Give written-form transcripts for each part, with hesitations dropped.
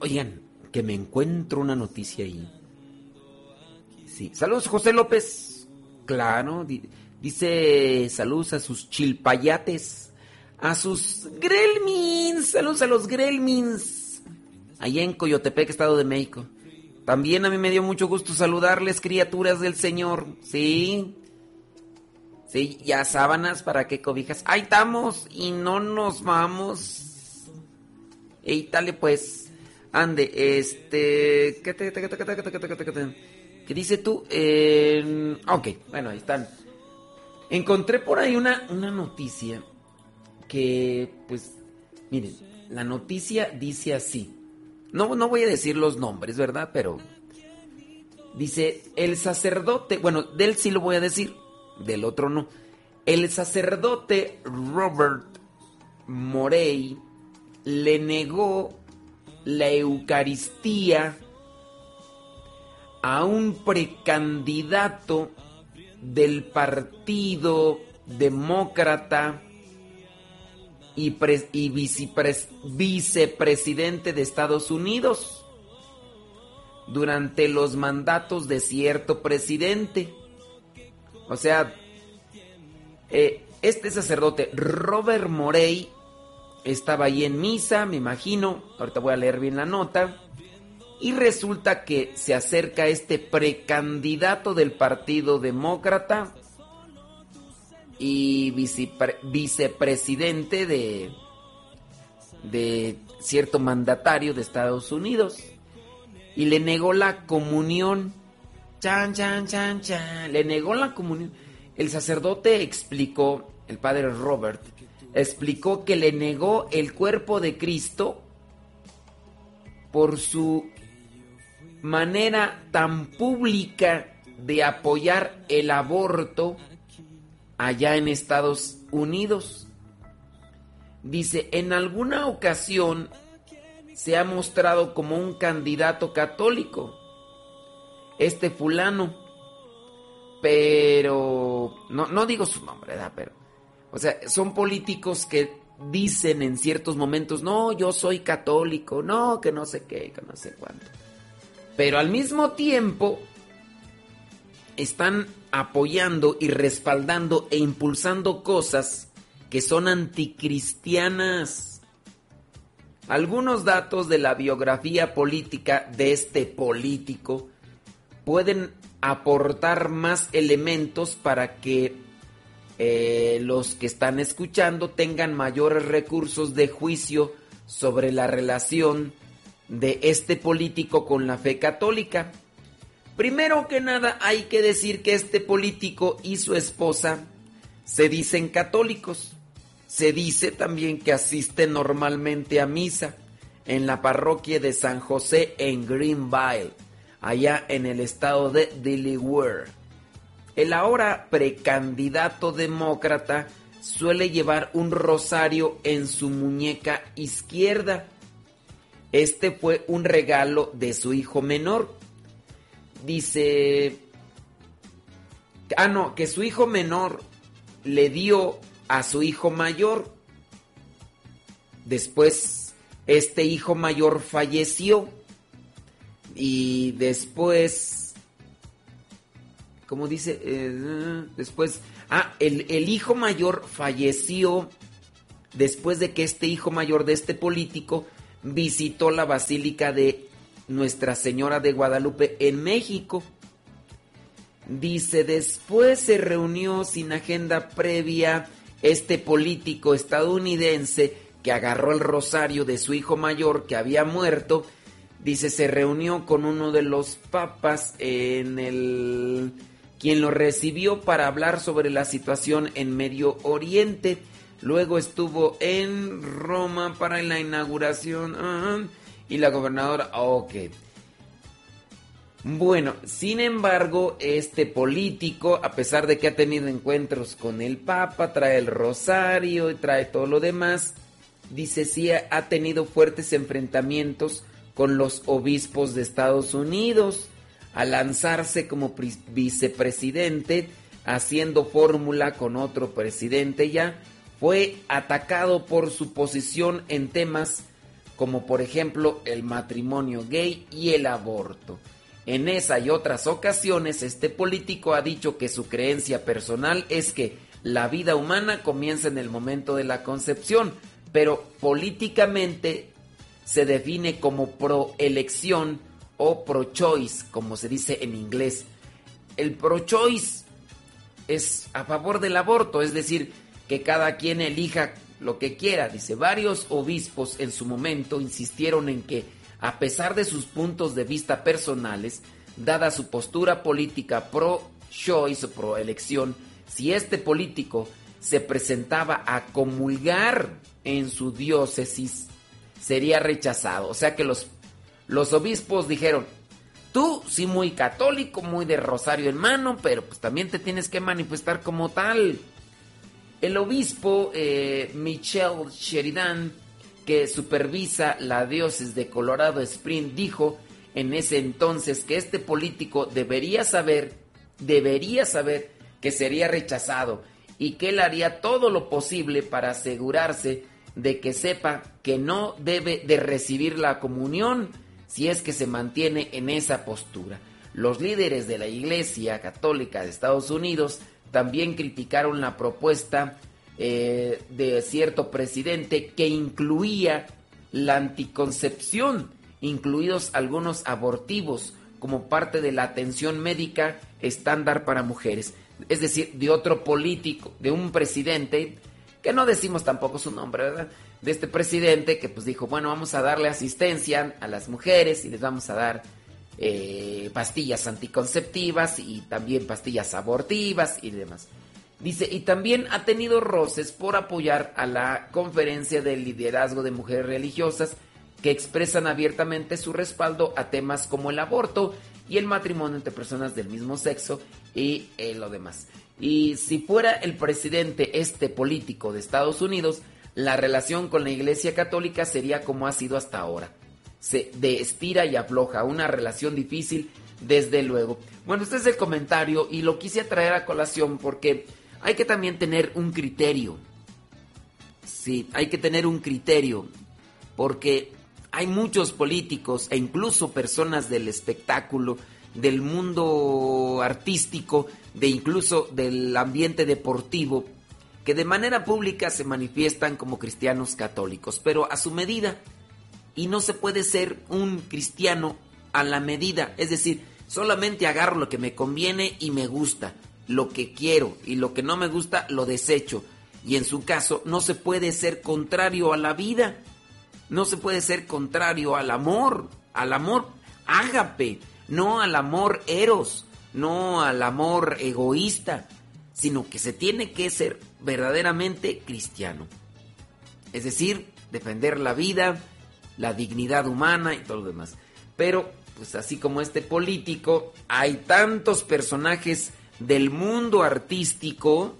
Oigan, que me encuentro una noticia ahí. Sí. Saludos, José López. Claro, dice saludos a sus chilpayates, a sus gremlins. Saludos a los gremlins. Allá en Coyotepec, Estado de México. También a mí me dio mucho gusto saludarles, criaturas del Señor. Sí. Sí, ya sábanas, ¿para qué cobijas? Ahí estamos y no nos vamos. Ey, dale pues. Ande, ¿qué dice tú? Ok, bueno, ahí están. Encontré por ahí una noticia que, pues, miren, la noticia dice así. No voy a decir los nombres, ¿verdad? Pero dice, el sacerdote, bueno, de él sí lo voy a decir, del otro no. El sacerdote Robert Morey le negó la Eucaristía a un precandidato del Partido Demócrata y vicepresidente de Estados Unidos durante los mandatos de cierto presidente. O sea, este sacerdote Robert Morey estaba ahí en misa, me imagino, ahorita voy a leer bien la nota, y resulta que se acerca este precandidato del Partido Demócrata y vicepresidente de cierto mandatario de Estados Unidos, y le negó la comunión. Chan, chan, chan, chan. Le negó la comunión. El sacerdote explicó, el padre Robert, explicó que le negó el cuerpo de Cristo por su manera tan pública de apoyar el aborto allá en Estados Unidos. Dice, en alguna ocasión se ha mostrado como un candidato católico, este fulano, pero no digo su nombre, ¿verdad? Pero, o sea, son políticos que dicen en ciertos momentos, no, yo soy católico, no, que no sé qué, que no sé cuánto. Pero al mismo tiempo están apoyando y respaldando e impulsando cosas que son anticristianas. Algunos datos de la biografía política de este político pueden aportar más elementos para que los que están escuchando tengan mayores recursos de juicio sobre la relación de este político con la fe católica. Primero que nada, hay que decir que este político y su esposa se dicen católicos. Se dice también que asisten normalmente a misa en la parroquia de San José en Greenville, allá en el estado de Delaware. El ahora precandidato demócrata suele llevar un rosario en su muñeca izquierda. Este fue un regalo de su hijo menor. Dice, que su hijo menor le dio a su hijo mayor. Después, este hijo mayor falleció. Y después, ¿cómo dice? Después, el hijo mayor falleció después de que este hijo mayor de este político visitó la Basílica de Nuestra Señora de Guadalupe en México. Dice, después se reunió sin agenda previa este político estadounidense que agarró el rosario de su hijo mayor que había muerto. Dice, se reunió con uno de los papas quien lo recibió para hablar sobre la situación en Medio Oriente. Luego estuvo en Roma para la inauguración y la gobernadora. Ok. Bueno, sin embargo, este político, a pesar de que ha tenido encuentros con el Papa, trae el rosario y trae todo lo demás, dice sí ha tenido fuertes enfrentamientos con los obispos de Estados Unidos al lanzarse como vicepresidente, haciendo fórmula con otro presidente ya. Fue atacado por su posición en temas como por ejemplo el matrimonio gay y el aborto. En esa y otras ocasiones, este político ha dicho que su creencia personal es que la vida humana comienza en el momento de la concepción, pero políticamente se define como pro-elección o pro-choice, como se dice en inglés. El pro-choice es a favor del aborto, es decir, que cada quien elija lo que quiera. Dice, varios obispos en su momento insistieron en que, a pesar de sus puntos de vista personales, dada su postura política pro-choice o pro-elección, si este político se presentaba a comulgar en su diócesis, sería rechazado. O sea que los obispos dijeron, tú sí muy católico, muy de rosario en mano, pero pues también te tienes que manifestar como tal. El obispo Michelle Sheridan, que supervisa la diócesis de Colorado Springs, dijo en ese entonces que este político debería saber que sería rechazado y que él haría todo lo posible para asegurarse de que sepa que no debe de recibir la comunión si es que se mantiene en esa postura. Los líderes de la Iglesia Católica de Estados Unidos también criticaron la propuesta de cierto presidente que incluía la anticoncepción, incluidos algunos abortivos, como parte de la atención médica estándar para mujeres. Es decir, de otro político, de un presidente, que no decimos tampoco su nombre, ¿verdad? De este presidente que pues dijo, bueno, vamos a darle asistencia a las mujeres y les vamos a dar pastillas anticonceptivas y también pastillas abortivas y demás. Dice, y también ha tenido roces por apoyar a la conferencia del liderazgo de mujeres religiosas que expresan abiertamente su respaldo a temas como el aborto y el matrimonio entre personas del mismo sexo y lo demás. Y si fuera el presidente político de Estados Unidos, la relación con la Iglesia Católica sería como ha sido hasta ahora. De estira y afloja, una relación difícil, desde luego. Bueno, este es el comentario y lo quise traer a colación porque hay que también tener un criterio. Sí, hay que tener un criterio porque hay muchos políticos e incluso personas del espectáculo, del mundo artístico, incluso del ambiente deportivo, que de manera pública se manifiestan como cristianos católicos, pero a su medida. Y no se puede ser un cristiano a la medida, es decir, solamente agarro lo que me conviene y me gusta, lo que quiero, y lo que no me gusta lo desecho. Y en su caso no se puede ser contrario a la vida, no se puede ser contrario al amor ágape, no al amor eros, no al amor egoísta, sino que se tiene que ser verdaderamente cristiano. Es decir, defender la vida, la dignidad humana y todo lo demás. Pero, pues así como este político, hay tantos personajes del mundo artístico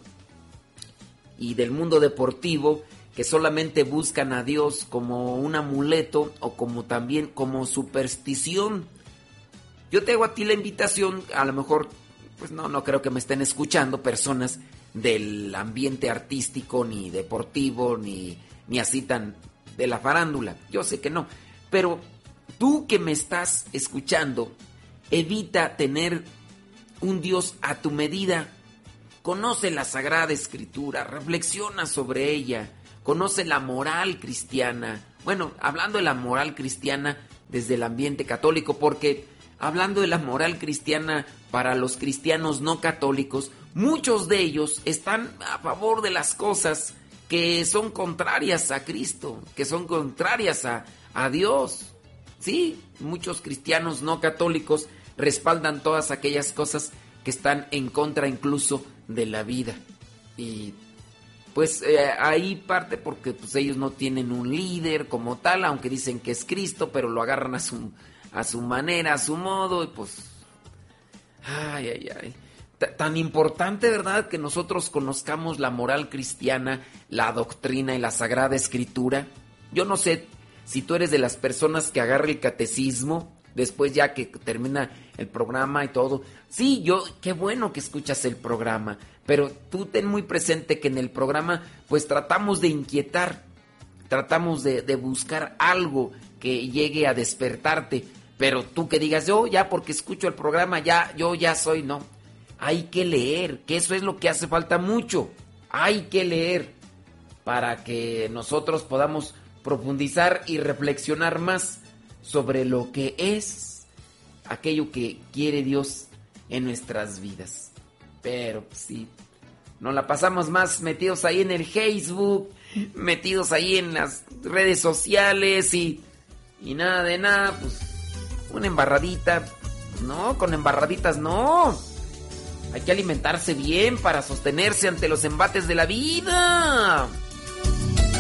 y del mundo deportivo que solamente buscan a Dios como un amuleto o como también como superstición. Yo te hago a ti la invitación, a lo mejor, pues no creo que me estén escuchando personas del ambiente artístico, ni deportivo, ni así tan de la farándula. Yo sé que no, pero tú que me estás escuchando, evita tener un Dios a tu medida. Conoce la Sagrada Escritura, reflexiona sobre ella, conoce la moral cristiana. Bueno, hablando de la moral cristiana desde el ambiente católico, porque hablando de la moral cristiana para los cristianos no católicos, muchos de ellos están a favor de las cosas que son contrarias a Cristo, que son contrarias a Dios. Sí, muchos cristianos no católicos respaldan todas aquellas cosas que están en contra incluso de la vida. Y pues ahí parte porque pues ellos no tienen un líder como tal, aunque dicen que es Cristo, pero lo agarran a su manera, a su modo, y pues ay. Tan importante, ¿verdad?, que nosotros conozcamos la moral cristiana, la doctrina y la Sagrada Escritura. Yo no sé si tú eres de las personas que agarra el catecismo después ya que termina el programa y todo. Sí, qué bueno que escuchas el programa, pero tú ten muy presente que en el programa pues tratamos de inquietar tratamos de buscar algo que llegue a despertarte. Pero tú que digas, yo ya porque escucho el programa, yo ya soy, no. Hay que leer, que eso es lo que hace falta mucho. Hay que leer para que nosotros podamos profundizar y reflexionar más sobre lo que es aquello que quiere Dios en nuestras vidas. Pero sí, nos la pasamos más metidos ahí en el Facebook, metidos ahí en las redes sociales y nada de nada, pues una embarradita. No, con embarraditas no. Hay que alimentarse bien para sostenerse ante los embates de la vida.